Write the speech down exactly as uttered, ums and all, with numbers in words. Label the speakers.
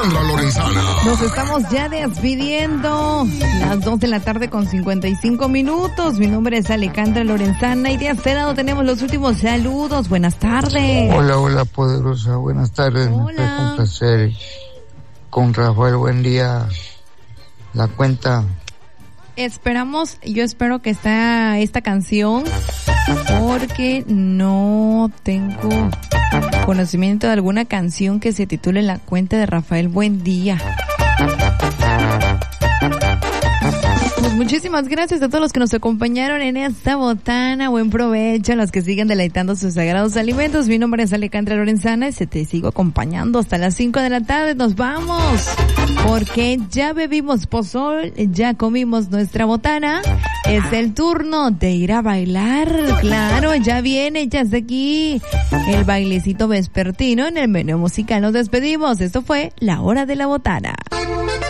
Speaker 1: Alejandra Lorenzana.
Speaker 2: Nos estamos ya despidiendo. Las dos de la tarde con cincuenta y cinco minutos. Mi nombre es Alejandra Lorenzana y de este lado tenemos los últimos saludos. Buenas tardes.
Speaker 3: Hola, hola, poderosa. Buenas tardes.
Speaker 2: Hola.
Speaker 3: Me puede complacer con Rafael Buendía la cuenta.
Speaker 2: Esperamos, yo espero que está esta canción porque no tengo conocimiento de alguna canción que se titule La cuenta de Rafael Buendía. Pues muchísimas gracias a todos los que nos acompañaron en esta botana. Buen provecho a los que siguen deleitando sus sagrados alimentos. Mi nombre es Alejandra Lorenzana y se te sigo acompañando hasta las cinco de la tarde. Nos vamos porque ya bebimos pozol, ya comimos nuestra botana. Es el turno de ir a bailar. Claro, ya viene, ya está aquí el bailecito vespertino en el menú musical. Nos despedimos. Esto fue La Hora de la Botana.